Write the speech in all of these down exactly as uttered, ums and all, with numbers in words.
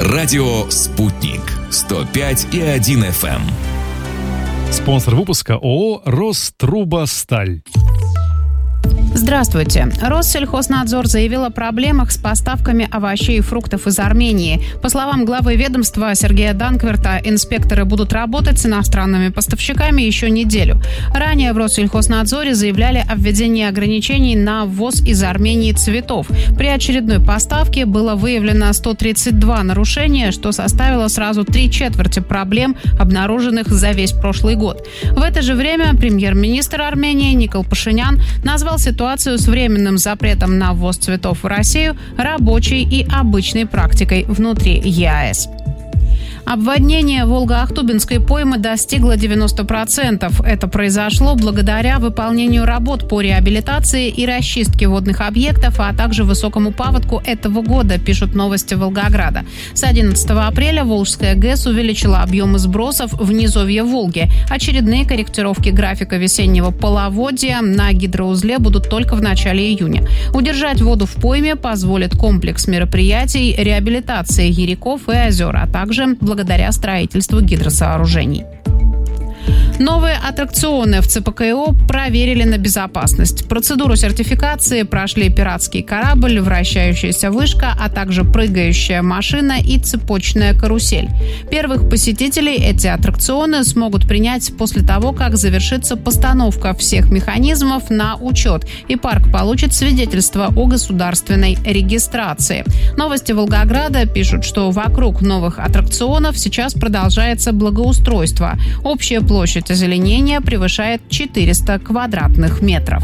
Радио «Спутник». сто пять и один эф эм. Спонсор выпуска ООО «Рострубосталь». Здравствуйте. Россельхознадзор заявил о проблемах с поставками овощей и фруктов из Армении. По словам главы ведомства Сергея Данкверта, инспекторы будут работать с иностранными поставщиками еще неделю. Ранее в Россельхознадзоре заявляли о введении ограничений на ввоз из Армении цветов. При очередной поставке было выявлено сто тридцать два нарушения, что составило сразу три четверти проблем, обнаруженных за весь прошлый год. В это же время премьер-министр Армении Никол Пашинян назвал ситуацию с временным запретом на ввоз цветов в Россию рабочей и обычной практикой внутри ЕАЭС. Обводнение Волго-Ахтубинской поймы достигло девяносто процентов. Это произошло благодаря выполнению работ по реабилитации и расчистке водных объектов, а также высокому паводку этого года, пишут новости Волгограда. С одиннадцатого апреля Волжская ГЭС увеличила объемы сбросов в низовье Волги. Очередные корректировки графика весеннего половодья на гидроузле будут только в начале июня. Удержать воду в пойме позволит комплекс мероприятий реабилитации яриков и озер, а также благодаря строительству гидросооружений. Новые аттракционы в ЦПКО проверили на безопасность. Процедуру сертификации прошли пиратский корабль, вращающаяся вышка, а также прыгающая машина и цепочная карусель. Первых посетителей эти аттракционы смогут принять после того, как завершится постановка всех механизмов на учет, и парк получит свидетельство о государственной регистрации. Новости Волгограда пишут, что вокруг новых аттракционов сейчас продолжается благоустройство. Общая площадь озеленения превышает четыреста квадратных метров.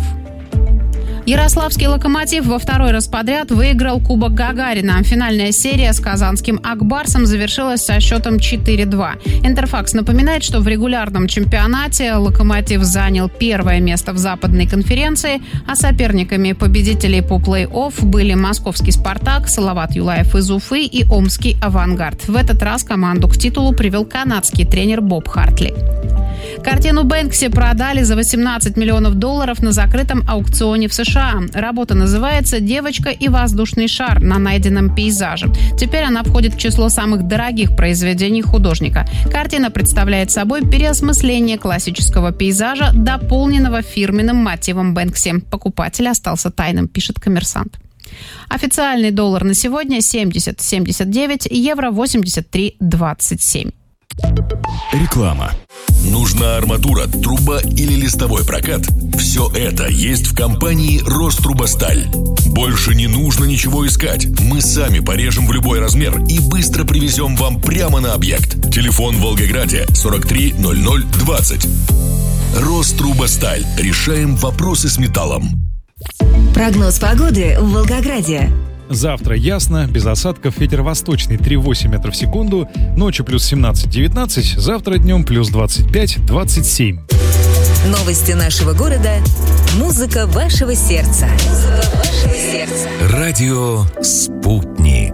Ярославский «Локомотив» во второй раз подряд выиграл Кубок Гагарина. Финальная серия с казанским «Акбарсом» завершилась со счетом четыре-два. Интерфакс напоминает, что в регулярном чемпионате «Локомотив» занял первое место в западной конференции, а соперниками победителей по плей-офф были московский «Спартак», Салават Юлаев из Уфы и омский «Авангард». В этот раз команду к титулу привел канадский тренер Боб Хартли. Картину Бэнкси продали за восемнадцать миллионов долларов на закрытом аукционе в США. Работа называется «Девочка и воздушный шар» на найденном пейзаже. Теперь она входит в число самых дорогих произведений художника. Картина представляет собой переосмысление классического пейзажа, дополненного фирменным мотивом Бэнкси. Покупатель остался тайным, пишет «Коммерсант». Официальный доллар на сегодня семьдесят семьдесят девять, евро восемьдесят три двадцать семь. Реклама. Нужна арматура, труба или листовой прокат? Все это есть в компании «Рострубосталь». Больше не нужно ничего искать. Мы сами порежем в любой размер и быстро привезем вам прямо на объект. Телефон в Волгограде сорок три ноль ноль двадцать. «Рострубосталь». Решаем вопросы с металлом. Прогноз погоды в Волгограде. Завтра ясно, без осадков, ветер восточный три целых восемь десятых метров в секунду, ночью плюс семнадцать-девятнадцать, завтра днем плюс двадцать пять двадцать семь. Новости нашего города. Музыка вашего сердца. Музыка вашего сердца. Радио «Спутник».